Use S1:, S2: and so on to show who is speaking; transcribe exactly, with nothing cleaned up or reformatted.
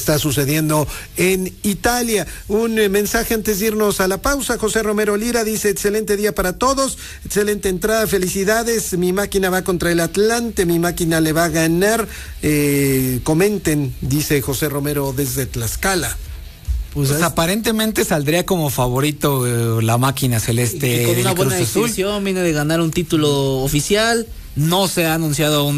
S1: está sucediendo en Italia. Un eh, mensaje antes de irnos a la pausa. José Romero Lira dice: excelente día para todos, excelente entrada, felicidades, mi máquina va contra el Atlante, mi máquina le va a ganar, eh, comenten, dice José Romero desde Tlaxcala.
S2: Pues, pues aparentemente saldría como favorito eh, la máquina celeste.
S3: Y con una buena
S2: Cruz Azul.
S3: decisión, viene de ganar un título oficial, no se ha anunciado aún